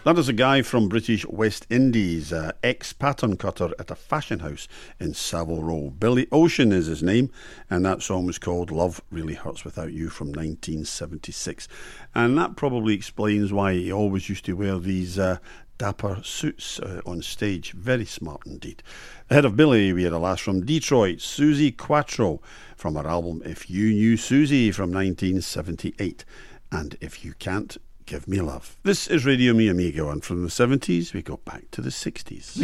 That is a guy from British West Indies, ex-pattern cutter at a fashion house in Savile Row. Billy Ocean is his name, and that song was called Love Really Hurts Without You from 1976. And that probably explains why he always used to wear these dapper suits on stage. Very smart indeed. Ahead of Billy, we had a lass from Detroit, Suzi Quatro, from her album If You Knew Susie from 1978. And If You Can't, Give Me Love. This is Radio Mi Amigo, and from the 70s we go back to the 60s.